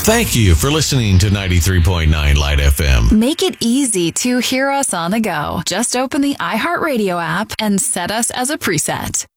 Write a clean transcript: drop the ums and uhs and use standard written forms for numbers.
Thank you for listening to 93.9 Light FM. Make it easy to hear us on the go. Just open the iHeartRadio app and set us as a preset.